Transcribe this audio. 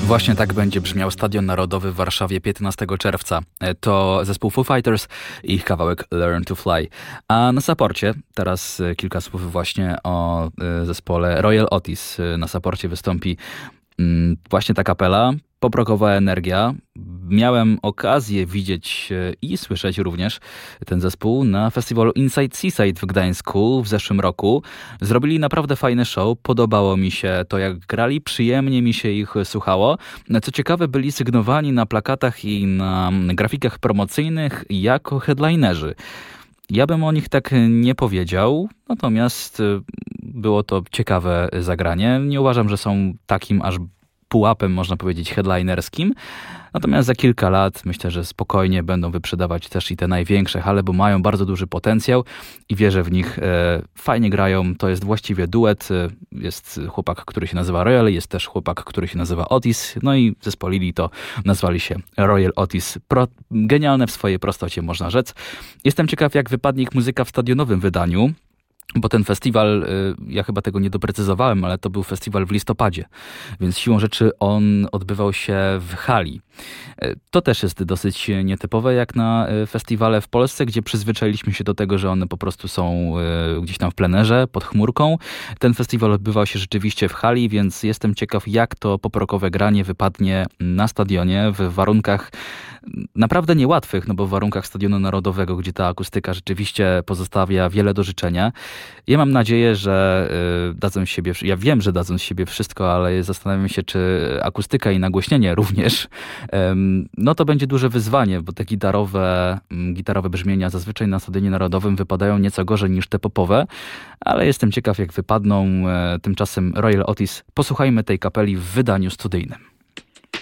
Właśnie tak będzie brzmiał Stadion Narodowy w Warszawie 15 czerwca. To zespół Foo Fighters i ich kawałek Learn to Fly. A na saporcie teraz kilka słów właśnie o zespole Royal Otis. Na saporcie wystąpi właśnie ta kapela, poprockowa energia. Miałem okazję widzieć i słyszeć również ten zespół na festiwalu Inside Seaside w Gdańsku w zeszłym roku. Zrobili naprawdę fajne show, podobało mi się to, jak grali, przyjemnie mi się ich słuchało. Co ciekawe, byli sygnowani na plakatach i na grafikach promocyjnych jako headlinerzy. Ja bym o nich tak nie powiedział, natomiast było to ciekawe zagranie. Nie uważam, że są takim aż pułapem, można powiedzieć, headlinerskim. Natomiast za kilka lat myślę, że spokojnie będą wyprzedawać też i te największe hale, bo mają bardzo duży potencjał i wierzę w nich. Fajnie grają, to jest właściwie duet. Jest chłopak, który się nazywa Royal, jest też chłopak, który się nazywa Otis. No i zespolili to, nazwali się Royal Otis. Genialne w swojej prostocie, można rzec. Jestem ciekaw, jak wypadnie ich muzyka w stadionowym wydaniu. Bo ten festiwal, ja chyba tego nie doprecyzowałem, ale to był festiwal w listopadzie, więc siłą rzeczy on odbywał się w hali. To też jest dosyć nietypowe jak na festiwale w Polsce, gdzie przyzwyczailiśmy się do tego, że one po prostu są gdzieś tam w plenerze, pod chmurką. Ten festiwal odbywał się rzeczywiście w hali, więc jestem ciekaw, jak to poprockowe granie wypadnie na stadionie w warunkach naprawdę niełatwych, no bo w warunkach Stadionu Narodowego, gdzie ta akustyka rzeczywiście pozostawia wiele do życzenia. Ja mam nadzieję, że dadzą z siebie, ja wiem, że dadzą z siebie wszystko, ale zastanawiam się, czy akustyka i nagłośnienie również, no to będzie duże wyzwanie, bo te gitarowe brzmienia zazwyczaj na Stadionie Narodowym wypadają nieco gorzej niż te popowe, ale jestem ciekaw, jak wypadną. Tymczasem Royal Otis, posłuchajmy tej kapeli w wydaniu studyjnym.